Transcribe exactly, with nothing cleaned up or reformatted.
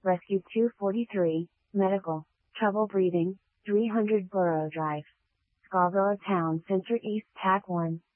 Rescue two forty-three, Medical, Trouble Breathing, three hundred Borough Drive. Scarborough Town Center East Tack one.